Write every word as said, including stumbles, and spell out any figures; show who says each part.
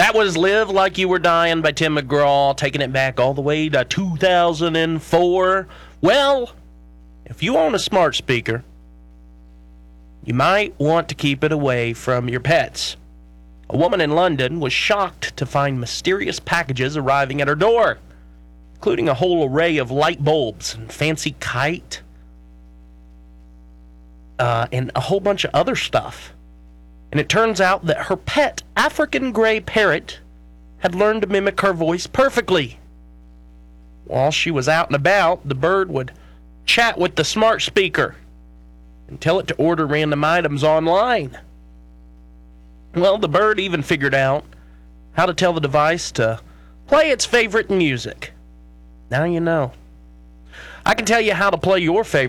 Speaker 1: That was Live Like You Were Dying by Tim McGraw, taking it back all the way to two thousand four. Well, if you own a smart speaker, you might want to keep it away from your pets. A woman in London was shocked to find mysterious packages arriving at her door, including a whole array of light bulbs and fancy kite, uh, and a whole bunch of other stuff. And it turns out that her pet African gray parrot had learned to mimic her voice perfectly. While she was out and about, the bird would chat with the smart speaker and tell it to order random items online. Well, the bird even figured out how to tell the device to play its favorite music. Now you know. I can tell you how to play your favorite